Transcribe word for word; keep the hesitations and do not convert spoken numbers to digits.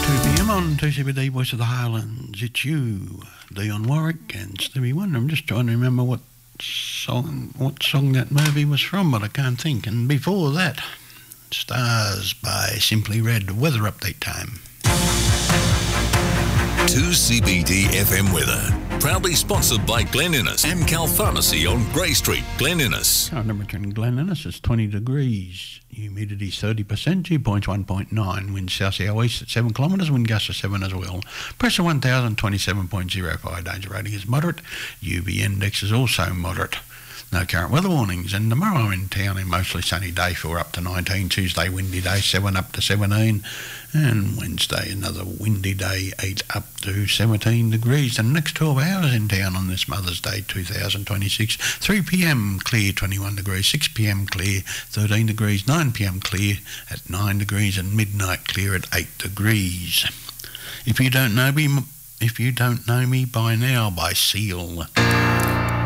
On two C B D, Voice of the Highlands, it's you, Dionne Warwick and Stevie Wonder. I'm just trying to remember what song what song that movie was from, but I can't think. And before that, Stars by Simply Red. Weather update time. two C B D F M weather. Proudly sponsored by Glen Innes, Amcal Pharmacy on Grey Street, Glen Innes. Current temperature in Glen Innes is twenty degrees. Humidity thirty percent, dew point one point nine. Wind south-south-east at seven kilometres, wind gusts of seven as well. Pressure one thousand twenty-seven point oh five. Danger rating is moderate. U V index is also moderate. No current weather warnings. And tomorrow in town, a mostly sunny day, four up to nineteen. Tuesday, windy day, seven up to seventeen. And Wednesday, another windy day, eight up to seventeen degrees. And the next twelve hours in town on this Mother's Day two thousand twenty-six, three p m clear, twenty-one degrees, six p m clear, thirteen degrees, nine p m clear at nine degrees, and midnight clear at eight degrees. If you don't know me, if you don't know me by now, by Seal.